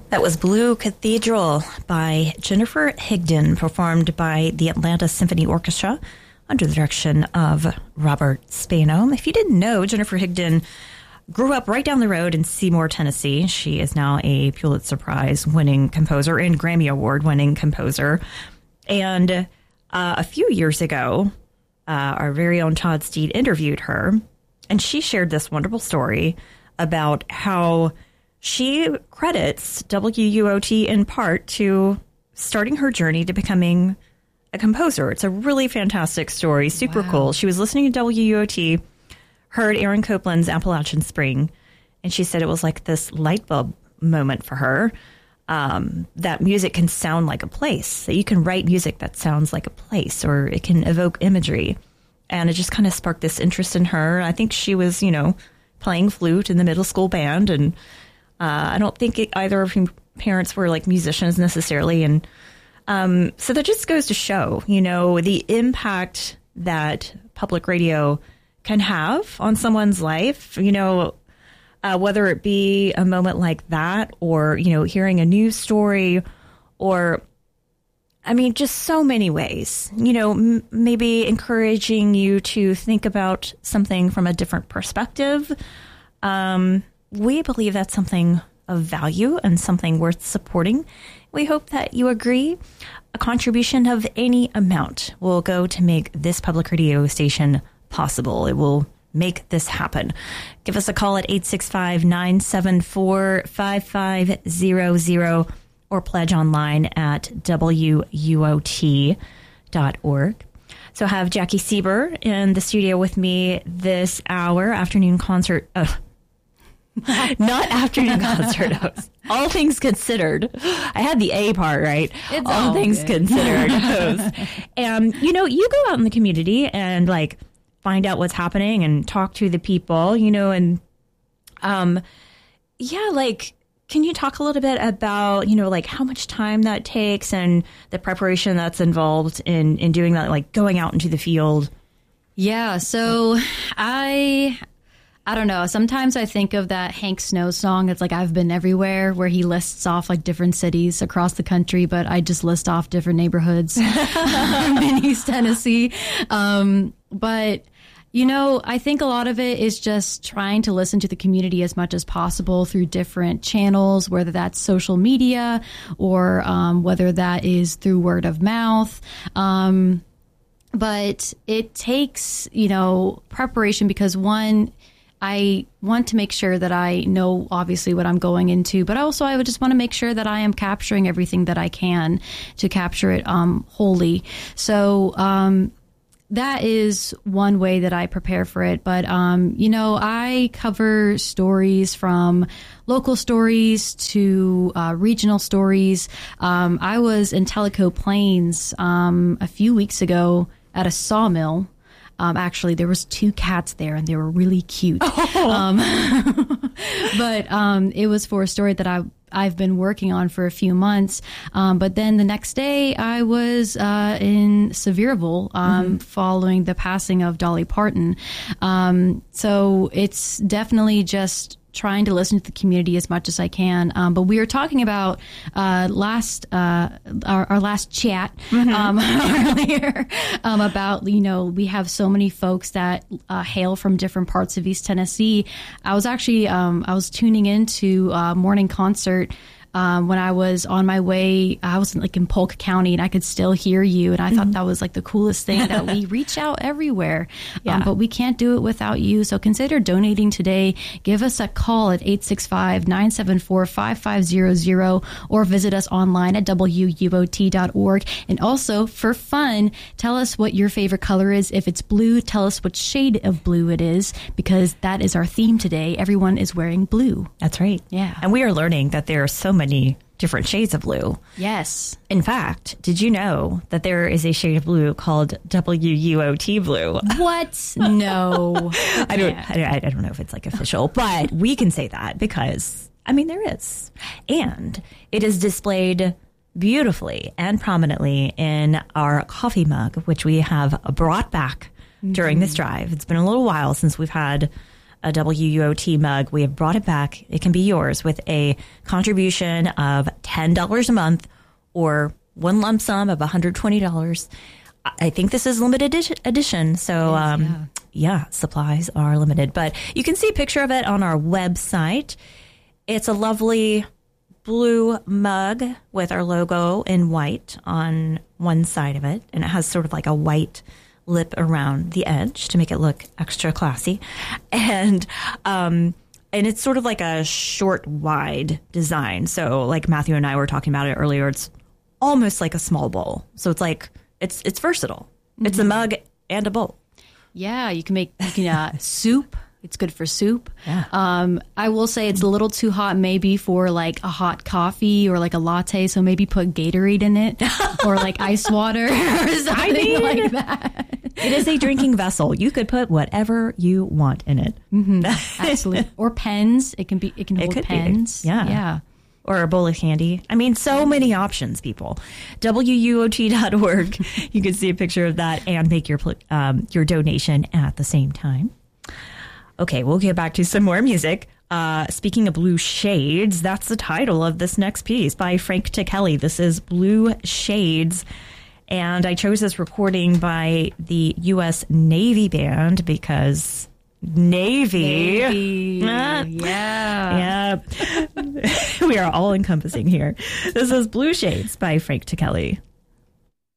That was Blue Cathedral by Jennifer Higdon, performed by the Atlanta Symphony Orchestra under the direction of Robert Spano. If you didn't know, Jennifer Higdon grew up right down the road in Seymour, Tennessee. She is now a Pulitzer Prize winning composer and Grammy Award winning composer. And a few years ago, our very own Todd Steed interviewed her, and she shared this wonderful story about how she credits WUOT in part to starting her journey to becoming a composer. It's a really fantastic story, super cool. She was listening to WUOT, heard Aaron Copland's Appalachian Spring, and she said it was like this light bulb moment for her, that music can sound like a place, that you can write music that sounds like a place, or it can evoke imagery. And it just kind of sparked this interest in her. I think she was, playing flute in the middle school band, and I don't think either of her parents were like musicians necessarily. And so that just goes to show, the impact that public radio can have on someone's life, whether it be a moment like that or, hearing a news story or, just so many ways, maybe encouraging you to think about something from a different perspective. We believe that's something of value and something worth supporting. We hope that you agree. A contribution of any amount will go to make this public radio station possible. It will make this happen. Give us a call at 865-974-5500 or pledge online at WUOT.org. So I have Jackie Sieber in the studio with me this hour, afternoon concert. Not afternoon concert host. All things considered. I had the A part right. It's all things considered host. And, you go out in the community and find out what's happening and talk to the people, and can you talk a little bit about, how much time that takes and the preparation that's involved in doing that, going out into the field? Yeah, so I don't know. Sometimes I think of that Hank Snow song. It's like I've Been Everywhere, where he lists off different cities across the country, but I just list off different neighborhoods in East Tennessee. But I think a lot of it is just trying to listen to the community as much as possible through different channels, whether that's social media or whether that is through word of mouth. But it takes, preparation because one, I want to make sure that I know obviously what I'm going into, but also I would just want to make sure that I am capturing everything that I can to capture it wholly. So that is one way that I prepare for it. But, I cover stories from local stories to regional stories. I was in Tellico Plains a few weeks ago at a sawmill. Actually, there was 2 cats there, and they were really cute. Oh. But it was for a story that I've been working on for a few months. But then the next day, I was in Sevierville following the passing of Dolly Parton. So it's definitely just trying to listen to the community as much as I can. But we were talking about our last chat earlier about, we have so many folks that hail from different parts of East Tennessee. I was actually I was tuning into a morning concert when I was on my way. I was in Polk County, and I could still hear you. And I thought that was the coolest thing, that we reach out everywhere. Yeah. But we can't do it without you. So consider donating today. Give us a call at 865-974-5500 or visit us online at WUOT.org. And also, for fun, tell us what your favorite color is. If it's blue, tell us what shade of blue it is, because that is our theme today. Everyone is wearing blue. That's right. Yeah. And we are learning that there are so many different shades of blue. Yes. In fact, did you know that there is a shade of blue called WUOT blue? What? No. I don't know if it's official, but we can say that because, there is. And it is displayed beautifully and prominently in our coffee mug, which we have brought back during this drive. It's been a little while since we've had a WUOT mug. We have brought it back. It can be yours with a contribution of $10 a month or one lump sum of $120. I think this is limited edition. So, yeah, supplies are limited. But you can see a picture of it on our website. It's a lovely blue mug with our logo in white on one side of it. And it has sort of like a white lip around the edge to make it look extra classy. And it's sort of like a short, wide design. So like Matthew and I were talking about it earlier, it's almost like a small bowl. So it's like, it's versatile. Mm-hmm. It's a mug and a bowl. Yeah, you can soup. It's good for soup. Yeah. I will say it's a little too hot maybe for like a hot coffee or like a latte. So maybe put Gatorade in it or like ice water or something like that. It is a drinking vessel. You could put whatever you want in it. Mm-hmm. Absolutely. Or pens. It can hold pens. Yeah. Or a bowl of candy. I mean, so many options, people. WUOT.org. You can see a picture of that and make your donation at the same time. Okay, we'll get back to some more music. Speaking of Blue Shades, that's the title of this next piece by Frank Ticheli. This is Blue Shades. And I chose this recording by the U.S. Navy Band because Navy. Yeah. We are all encompassing here. This is Blue Shades by Frank Ticheli.